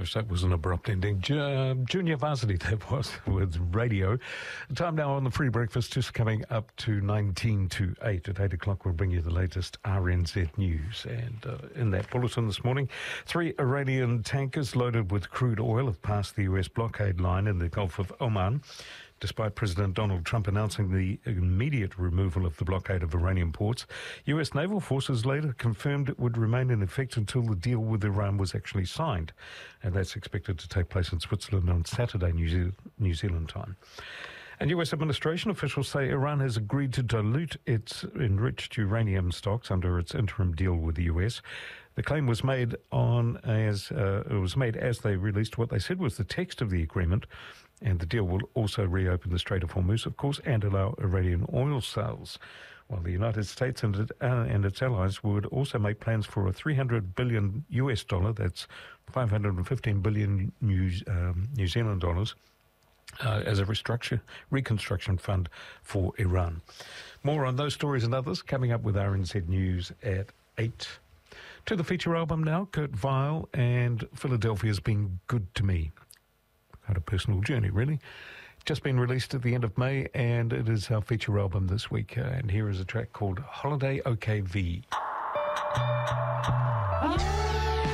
Gosh, that was an abrupt ending. Junior Varsity, that was, with radio. The time now on the Free Breakfast, just coming up to 19 to 8. At 8 o'clock, we'll bring you the latest RNZ news. And in that bulletin this morning, 3 Iranian tankers loaded with crude oil have passed the US blockade line in the Gulf of Oman, despite President Donald Trump announcing the immediate removal of the blockade of Iranian ports. US naval forces later confirmed it would remain in effect until the deal with Iran was actually signed, and that's expected to take place in Switzerland on Saturday, New Zealand time. And US administration officials say Iran has agreed to dilute its enriched uranium stocks under its interim deal with the US. The claim was made as they released what they said was the text of the agreement, and the deal will also reopen the Strait of Hormuz, of course, and allow Iranian oil sales, while the United States and its allies would also make plans for a $300 billion US dollar, that's 515 billion New Zealand dollars, as a reconstruction fund for Iran. More on those stories and others coming up with RNZ News at 8. To the feature album now, Kurt Vile and Philadelphia's Been Good to Me. Quite a personal journey, really. Just been released at the end of May, and it is our feature album this week. And here is a track called Holiday OKV.